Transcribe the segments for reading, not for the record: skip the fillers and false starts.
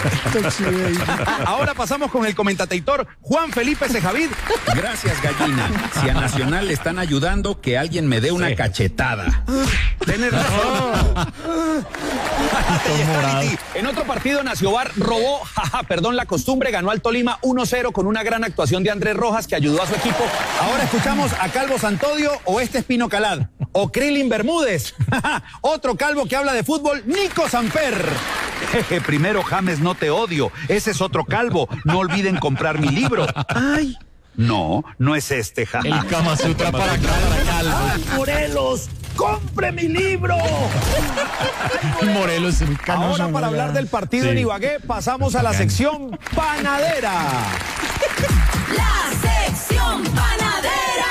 Ahora pasamos con el comentator Juan Felipe Sejavid. Gracias, gallina. Si a Nacional le están ayudando, que alguien me dé una cachetada. Tienes razón. En otro partido, Naciobar robó, la costumbre, ganó al Tolima 1-0 con una gran actuación de Andrés Rojas, que ayudó a su equipo. Ahora escuchamos a Calvo Santodio, o Espino Calad, o Krillin Bermúdez. Otro calvo que habla de fútbol, Nico Samper. Primero, James, no te odio. Ese es otro calvo. No olviden comprar mi libro. Ay. No, no es este, jaja. El Kama Sutra para calvos. Morelos, compre mi libro. Morelos, el canoso. Ahora, para hablar del partido en Ibagué, pasamos a la sección panadera. La sección panadera.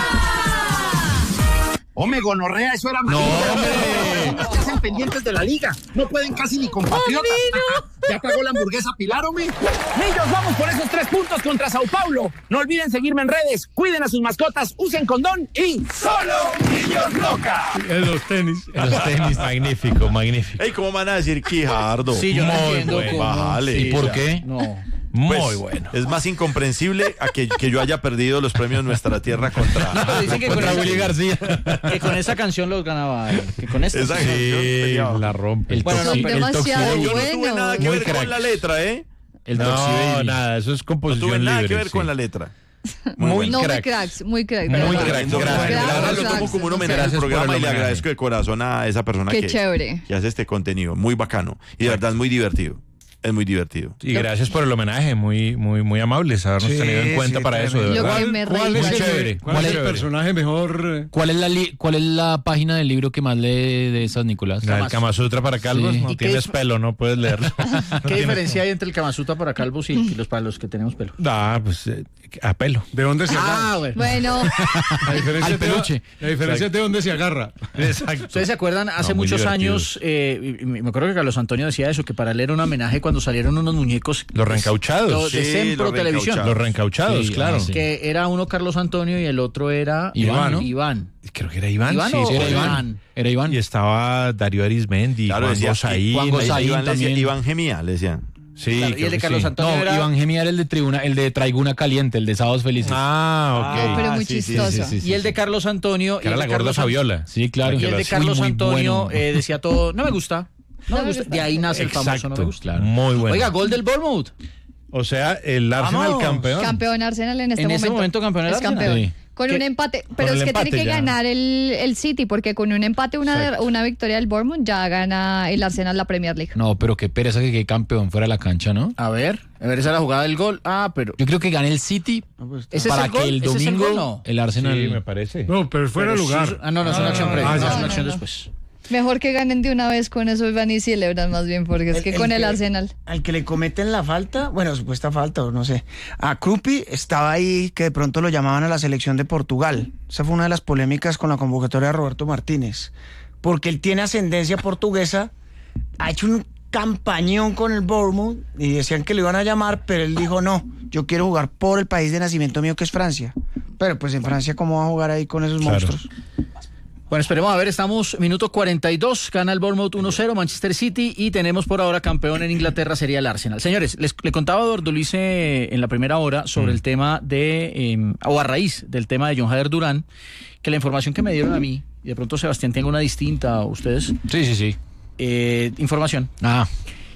Hombre, gonorrea, eso era No, hombre. No se hacen pendientes de la liga. No pueden casi ni compatriotas. ¿Ya pagó la hamburguesa Pilar, hombre? Niños, vamos por esos 3 puntos contra Sao Paulo. No olviden seguirme en redes. Cuiden a sus mascotas, usen condón y ¡solo niños loca! En los tenis, magnífico, magnífico. Ey, ¿cómo van a decir Quijardo? Sí, yo no entiendo bueno. cómo. Bájale. ¿Y por qué? No. Muy Pues, bueno. Es más incomprensible a que yo haya perdido los premios Nuestra Tierra contra... Pero dicen que Contra Willy García. que con esa canción los ganaba. Que con esta. Esa Sí, canción la rompe. Bueno, no, pero- demasiado Yo no tuve bueno. nada que Muy ver con crack. la letra, ¿eh? El Toxi no, Baby. nada, eso es No composición tuve nada libre, que ver con sí. la letra. Muy No, muy cracks. cracks, muy cracks. Muy de verdad. cracks, Gracias. gracias. La verdad lo Gracias. tomo como un homenaje al Gracias por programa el y le homenaje. agradezco de corazón a esa persona Qué que chévere. hace este contenido. Muy bacano. Y de verdad es muy divertido. Es muy divertido. Y gracias por el homenaje, muy amables, habernos Sí, tenido en cuenta sí, para eso, de Lo verdad. que me ¿Cuál reí. es Muy el, chévere. ¿cuál es el Chévere. personaje mejor? ¿Cuál es la página del libro que más lee de esas, Nicolás? La del Kama Sutra para calvos, Sí. no ¿Y qué tienes es? pelo, no puedes leerlo. ¿Qué diferencia hay entre el Kama Sutra para calvos y para los que tenemos pelo? Pues a pelo. ¿De dónde se agarra? bueno. Bueno, La diferencia, al peluche. La diferencia es de dónde se agarra. Exacto. ¿Ustedes se acuerdan? Hace No, muy muchos divertidos. años, y me acuerdo que Carlos Antonio decía eso, que para él era un homenaje cuando salieron unos muñecos. Los reencauchados. De Sí, Sempro los Televisión. reencauchados. Los reencauchados, Sí, claro. sí. Que era uno Carlos Antonio y el otro era Iván, ¿no? Iván. Creo que era Iván. ¿Iván sí, o sí, Era era Iván. Iván. Era Iván. Y estaba Darío Arizmendi, Claro, Juan decía, Gosaín. Juan Gosaín Iván, le decía, también. Iván Gemía, le decían. Sí, Claro, y creo el de que Carlos sí. Antonio No, era... Iván Gemía era el de Tribuna, el de Traiguna Caliente, el de Sábados Felices. Ah, ok. pero muy sí, sí, chistoso. Y el de Carlos Antonio... Que era y el la de gorda Carlos Fabiola. Sí, claro. Y el de Sí, Carlos muy Antonio bueno. decía todo, no me gusta. No me me gusta. gusta. De ahí nace el famoso no me gusta. claro. Muy bueno. Oiga, gol del Bournemouth. O sea, el Arsenal Vamos. campeón. Campeón Arsenal en este En momento. ese momento campeón el Es Arsenal. campeón. Sí. Con ¿Qué? un empate, Con pero el es que empate tiene que ya. ganar el City, porque con un empate, una victoria del Bournemouth, ya gana el Arsenal la Premier League. No, pero qué pereza que campeón fuera de la cancha, ¿no? A ver, esa es la jugada del gol. Ah, pero... Yo creo que gane el City ¿Ese para es el gol? que el ¿Ese es el domingo gol? No. el Arsenal... Sí, me parece. No, pero fuera de Pero lugar. sí, no, es una acción previa. ya. Es una No, acción no. después. Mejor que ganen de una vez con eso y van y celebran más bien, porque es que con el Arsenal. Al que le cometen la falta, bueno, supuesta falta o no sé, a Krupi estaba ahí que de pronto lo llamaban a la selección de Portugal. Esa fue una de las polémicas con la convocatoria de Roberto Martínez, porque él tiene ascendencia portuguesa, ha hecho un campañón con el Bournemouth y decían que lo iban a llamar, pero él dijo no, yo quiero jugar por el país de nacimiento mío que es Francia. Pero pues en Francia, ¿cómo va a jugar ahí con esos Claro. monstruos? Bueno, esperemos a ver, estamos minuto 42, gana el Bournemouth 1-0, Manchester City, y tenemos por ahora campeón en Inglaterra, sería el Arsenal. Señores, le contaba a Eduardo Luis en la primera hora sobre el tema o a raíz del tema de John Jader Durán, que la información que me dieron a mí, y de pronto Sebastián tenga una distinta, o ustedes, Sí. información, Ah,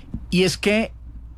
y es que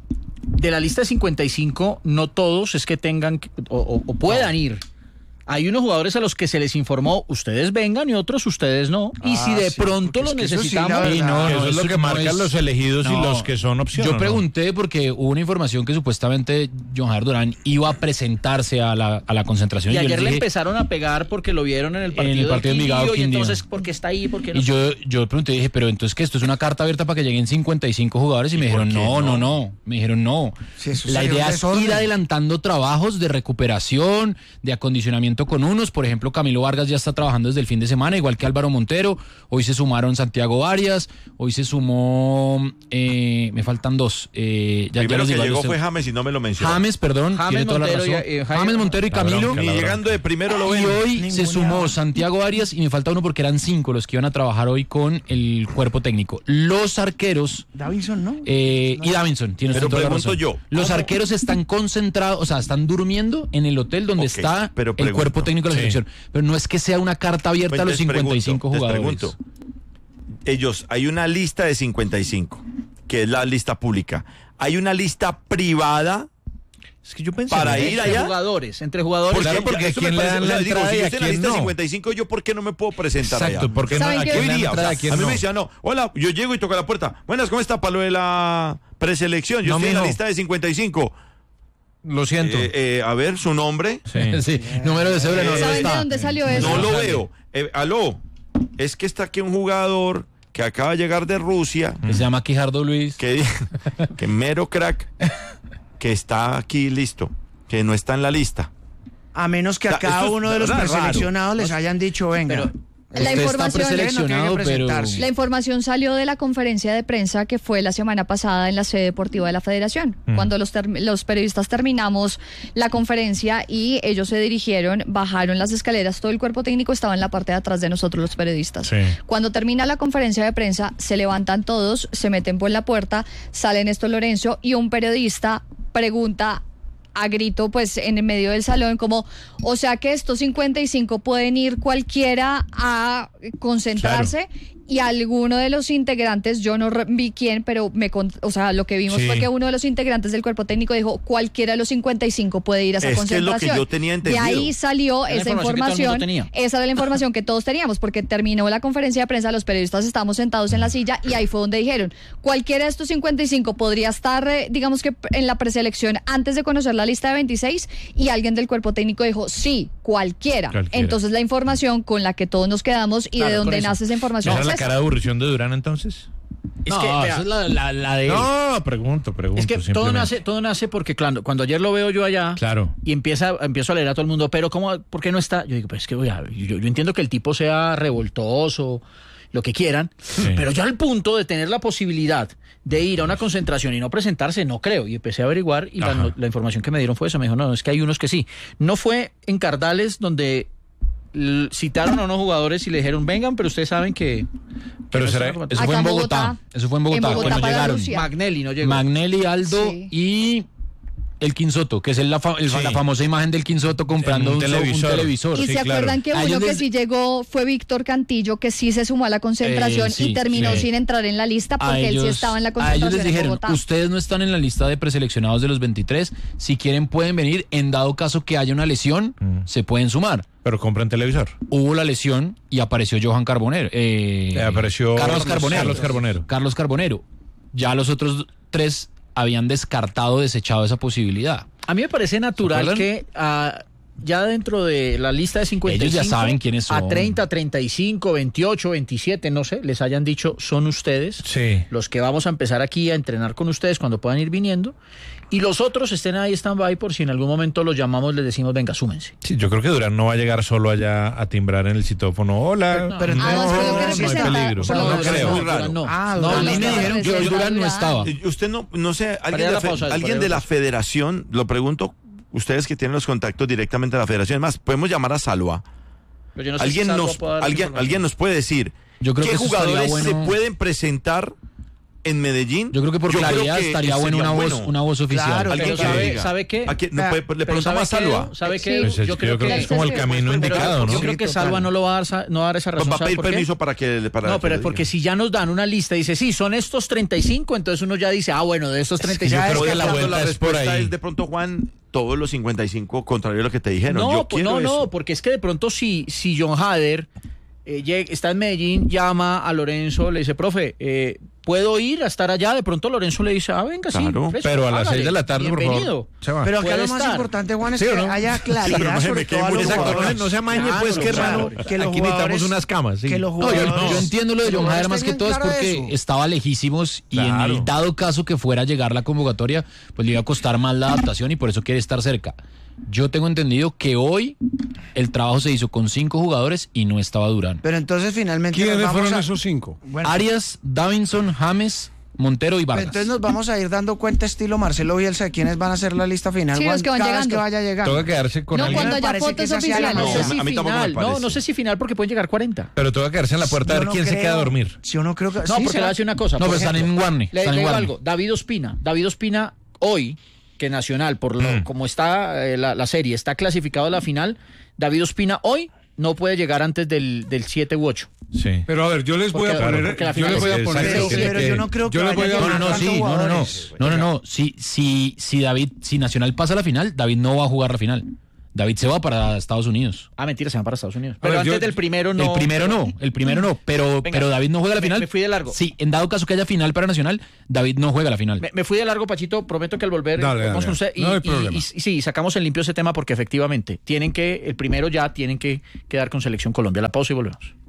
de la lista de 55, no todos es que tengan o puedan ir. Hay unos jugadores a los que se les informó, ustedes vengan, y otros ustedes no. Y si de sí, pronto porque los es que eso sí, necesitamos... la verdad. Y no, Que eso es lo que no marcan es- los elegidos y no. los que son opción. Yo ¿no? pregunté porque hubo una información que supuestamente John Jader Durán iba a presentarse a la concentración. Y yo ayer les le dije- empezaron a pegar porque lo vieron en el partido, partido del Envigado, Quindío, y Quindío. entonces, ¿por qué está ahí? ¿Por qué no? Y yo pregunté, dije, pero entonces que esto es una carta abierta para que lleguen 55 jugadores, y me dijeron, no. Me dijeron, no. Sí, eso La sería un idea es desorden. ir adelantando trabajos de recuperación, de acondicionamiento entrenamiento con unos. Por ejemplo, Camilo Vargas ya está trabajando desde el fin de semana, igual que Álvaro Montero. Hoy se sumaron Santiago Arias. Hoy se sumó... me faltan dos. Primero que llegó fue James y no me lo mencionó. James, perdón. James Montero, James Montero y Camilo. Y llegando de primero lo ven. Y hoy se sumó Santiago Arias y me falta uno porque eran 5 los que iban a trabajar hoy con el cuerpo técnico. Los arqueros... Davinson, ¿no? Y Davinson, tienes Pero toda la pregunto razón. yo, los ¿cómo? arqueros están concentrados, o sea, están durmiendo en el hotel donde Ok, está pero el pregunto. cuerpo técnico de la Sí. selección. Pero no es que sea una carta abierta a los 55 jugadores. Les pregunto. Ellos, hay una lista de 55, que es la lista pública. Hay una lista privada Es que yo pensé para ir Entre allá. jugadores, entre jugadores. Claro, porque eso ¿quién me le parece- dan la digo, entrada si y yo a estoy en la quién lista no? 55, ¿yo por qué no me puedo presentar Exacto, allá? porque no, ¿Saben ¿a qué? quién Yo le dan iría, entrada o y a sea, quién a mí no? me decían, no, hola, yo llego y toco la puerta. Buenas, ¿cómo está para lo de la preselección? Yo No, estoy en la mijo. lista de 55. Lo siento. A ver, su nombre. Sí. Sí, número de cédula no, no ¿Saben de está. dónde salió eso? No lo sale. veo. Aló, es que está aquí un jugador que acaba de llegar de Rusia, Que se llama Quijardo Luis. que mero crack, que está aquí listo, que no está en la lista. A menos que O a sea, cada eso es uno de los raro. preseleccionados les hayan dicho, venga. Pero- La Usted está información, preseleccionado, no tiene que pero... presentarse. la información salió de la conferencia de prensa que fue la semana pasada en la sede deportiva de la Federación, cuando los periodistas terminamos la conferencia y ellos se dirigieron, bajaron las escaleras, todo el cuerpo técnico estaba en la parte de atrás de nosotros los periodistas. Sí. Cuando termina la conferencia de prensa, se levantan todos, se meten por la puerta, sale Néstor Lorenzo y un periodista pregunta a grito, pues en el medio del salón, como, o sea que estos 55 pueden ir cualquiera a concentrarse. Y alguno de los integrantes, yo no vi quién, pero o sea, lo que vimos Sí. fue que uno de los integrantes del cuerpo técnico dijo, cualquiera de los 55 puede ir a esa Es que es lo concentración. que yo tenía entendido. De ahí salió Era la esa información que todo el mundo información, tenía. esa era la información que todos teníamos, porque terminó la conferencia de prensa, los periodistas estábamos sentados en la silla y ahí fue donde dijeron, cualquiera de estos 55 podría estar, digamos que en la preselección antes de conocer la lista de 26, y alguien del cuerpo técnico dijo, sí, cualquiera. Entonces la información con la que todos nos quedamos y Claro, de con donde eso. nace esa información ¿Esa es es la esa. cara de aburrición de Durán entonces? Es No, que, vea, esa es la de él. No, pregunto. es que todo simplemente. nace porque claro, cuando ayer lo veo yo allá Claro. y empiezo a leer a todo el mundo, pero ¿por qué no está? Yo digo, pues es que yo entiendo que el tipo sea revoltoso, lo que quieran, pero ya al punto de tener la posibilidad de ir a una concentración y no presentarse, no creo. Y empecé a averiguar y la información que me dieron fue eso. Me dijo, no, es que hay unos que sí. No fue en Cardales donde citaron a unos jugadores y le dijeron, vengan, pero ustedes saben que... Pero no será- están- Eso fue Acá en en Bogotá. Bogotá. Eso fue en Bogotá, En Bogotá cuando para llegaron. Rusia. Magnelli no llegó. Magnelli, Aldo Sí. y el Quinsoto, que es la famosa imagen del Quinsoto comprando En un un televisor. Y Sí, se acuerdan claro. que A uno ellos que les- sí llegó fue Víctor Cantillo, que sí se sumó a la concentración Sí, y terminó sí. sin entrar en la lista porque él sí estaba en la a concentración ellos les en dijeron, Bogotá. ustedes no están en la lista de preseleccionados de los 23, si quieren pueden venir, en dado caso que haya una lesión, se pueden sumar. Pero compran televisor. Hubo la lesión y apareció Johan Carbonero. Apareció Carlos Carbonero. Carlos Carbonero. Carlos Carbonero. Ya los otros 3 habían desechado esa posibilidad. A mí me parece natural ¿Se que ya dentro de la lista de 55, Ellos ya saben quiénes son. a 30, 35, 28, 27, no sé, les hayan dicho, son ustedes Sí. los que vamos a empezar aquí a entrenar con ustedes cuando puedan ir viniendo, y los otros estén ahí stand-by por si en algún momento los llamamos, les decimos, venga, súmense. Sí, yo creo que Durán no va a llegar solo allá a timbrar en el citófono. Hola. Pero no, Además, pero yo creo no que hay se peligro. va- No, no, creo. muy raro. No, Ah, no, Durán A mí no me está dijeron que presente. Durán no estaba. Usted no sé, Para ir a la pausa, alguien para de ir a la la federación, lo pregunto, ustedes que tienen los contactos directamente a la federación, es más, podemos llamar a Salva. Pero yo no sé Alguien si Salva nos, pueda dar alguien, información. alguien nos puede decir Yo creo qué que eso estaría jugadores bueno. se pueden presentar en Medellín. Yo creo que por claridad que estaría bueno sería una voz oficial. Claro, Alguien Pero que diga. ¿sabe qué? ¿A quién? Vea, Le pero preguntamos a Salva. ¿Sabe qué? Pues Yo creo que es como el camino pero indicado, ¿no? yo creo que Sí, Salva total. no lo va a dar, no va a dar esa razón. Va a ¿sabe pedir por qué? permiso para que No, pero es porque si ya nos dan una lista y dice, sí, son estos 35, entonces uno ya dice, Ah, bueno, de estos 35. yo creo de que la pronto vuelta la es por respuesta ahí. es de pronto, Juan, todos los 55, contrario a lo que te dijeron. No, Yo pues quiero no, eso. porque es que de pronto si John Hader está en Medellín, llama a Lorenzo, le dice, profe, ¿puedo ir a estar allá? De pronto Lorenzo le dice, venga, Claro, sí. fresco, Pero a las hágale, 6 de la tarde, por bienvenido. favor. Se va. Pero acá Puede lo más estar. importante, Juan, es ¿Sí o que no? haya Pero no claridad se sobre me quede todo a muy los Exacto, jugadores. no se amañe, Claro, pues, que los hermano, jugadores. Que los aquí necesitamos jugadores- unas camas. Sí. que los No, yo jugadores- entiendo lo de que John los Hader jugadores más que tengan todo es claro porque eso. estaba lejísimos y en Claro. el dado caso que fuera a llegar la convocatoria, pues le iba a costar más la adaptación y por eso quiere estar cerca. Yo tengo entendido que hoy el trabajo se hizo con 5 jugadores y no estaba Durán. Pero entonces finalmente ¿Quiénes nos vamos fueron a... esos 5? Bueno, Arias, Davinson, James, Montero y pero Vargas. entonces nos vamos a ir dando cuenta estilo Marcelo Bielsa de quiénes van a hacer la lista final. Sí, los que van cada vez llegando. que vaya llegando. Toca quedarse con No, alguien. cuando me haya parece que fotos esa sea la oficiales. norma. No sé si a mí tampoco me final, parece. no sé si final porque pueden llegar 40. Pero toca quedarse en la puerta a Yo ver no quién se creo- queda a dormir. Yo no creo que... No, sí, porque le será- voy a decir una cosa. No, por pero están ejemplo, en Guarne. Le Están en digo Guarne. algo. David Ospina hoy, que Nacional, por lo como está la serie, está clasificado a la final, David Ospina hoy no puede llegar antes del 7 u 8. Sí. Pero a ver, yo les voy Porque- a poner... porque la Yo les voy a final poner... es- Pero, pero yo no creo que Yo les vaya voy a- a No, llegar no, tantos sí, jugadores. no. Si Nacional pasa a la final, David no va a jugar la final. David se va para Estados Unidos. Ah, mentira, se van para Estados Unidos. A Pero ver, antes yo- del primero no. El primero no, pero Venga, David no juega la final. me fui de largo. Sí, en dado caso que haya final para Nacional, David no juega la final. Me fui de largo, Pachito. Prometo que al volver Dale, vamos dale. con usted No hay problema. y sí, sacamos en limpio ese tema porque efectivamente el primero ya tienen que quedar con Selección Colombia. La pausa y volvemos.